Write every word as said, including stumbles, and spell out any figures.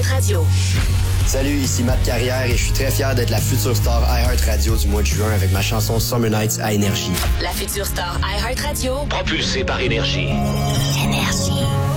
iHeartRadio. Salut, ici Matt Carrière et je suis très fier d'être la future star iHeartRadio du mois de juin avec ma chanson Summer Nights à Énergie. La future star iHeartRadio. Propulsée par Énergie. Énergie.